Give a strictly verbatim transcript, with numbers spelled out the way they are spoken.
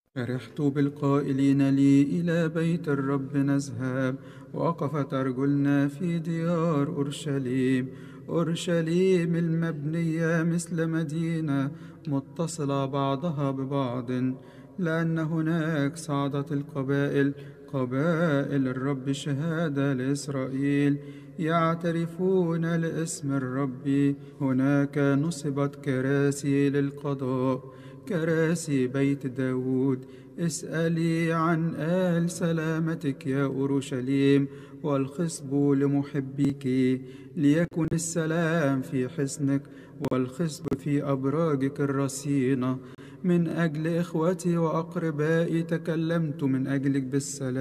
فرحت بالقائلين لي إلى بيت الرب نذهب، وقفت أرجلنا في ديار أورشليم. أورشليم المبنية مثل مدينة متصلة بعضها ببعض، لأن هناك صعدت القبائل، قبائل الرب شهادة لإسرائيل، يعترفون لاسم الرب. هناك نصبت كراسي للقضاء، كراسي بيت داود. اسألي عن آل سلامتك يا أورشليم، والخصب لمحبيك. ليكن السلام في حصنك، والخصب في أبراجك الرصينة. من أجل إخوتي وأقربائي تكلمت من أجلك بالسلام.